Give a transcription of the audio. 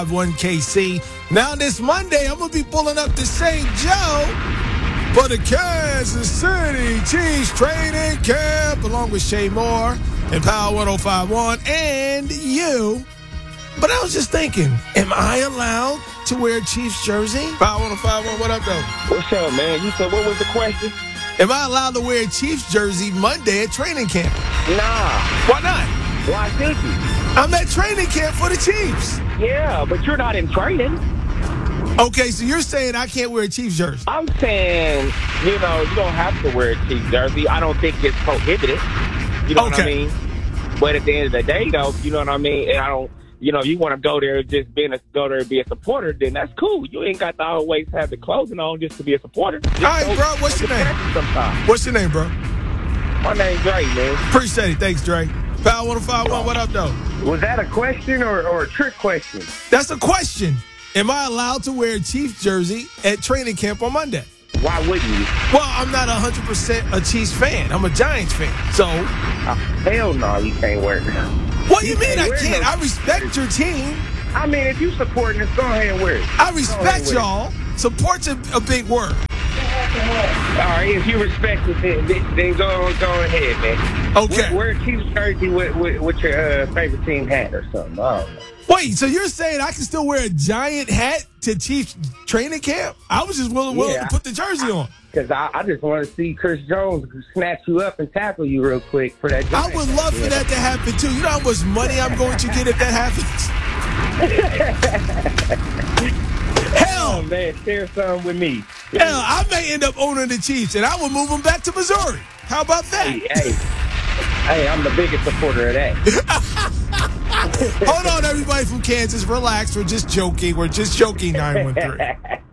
1 KC. Now this Monday, I'm going to be pulling up to St. Joe for the Kansas City Chiefs training camp, along with Shay Moore and Power 1051 and you. But I was just thinking, am I allowed to wear a Chiefs jersey? Power 1051, what up, though? What's up, man? You said, what was the question? Am I allowed to wear a Chiefs jersey Monday at training camp? Nah. Why not? Why should you? I'm at training camp for the Chiefs. Yeah, but you're not in training. Okay, so you're saying I can't wear a Chiefs jersey? I'm saying, you don't have to wear a Chiefs jersey. I don't think it's prohibited. You know what I mean? But at the end of the day, though, you know what I mean? And I don't, you want to go there and be a supporter, then that's cool. You ain't got to always have the clothing on just to be a supporter. Just all right, bro, what's your name? Sometimes. What's your name, bro? My name's Dre, man. Appreciate it. Thanks, Dre. Power 1051, what up, though? Was that a question or a trick question? That's a question. Am I allowed to wear a Chiefs jersey at training camp on Monday? Why wouldn't you? Well, I'm not 100% a Chiefs fan. I'm a Giants fan. So, hell no, you can't wear it. What do you mean I can't? I respect your team. I mean, if you supporting it, go ahead and wear it. I respect y'all. Support's a big word. All right, if you respect it, then go ahead, man. Okay. Wear a Chiefs jersey with your favorite team hat or something. I don't know. Wait, so you're saying I can still wear a giant hat to Chiefs training camp? I was just willing to put the jersey on. Because I just want to see Chris Jones snatch you up and tackle you real quick for that. I would love for that to happen, too. You know how much money I'm going to get if that happens? Hell, oh, man, share some with me. Hell, I may end up owning the Chiefs, and I will move them back to Missouri. How about that? Hey, I'm the biggest supporter of that. Hold on, everybody from Kansas. Relax. We're just joking. 913.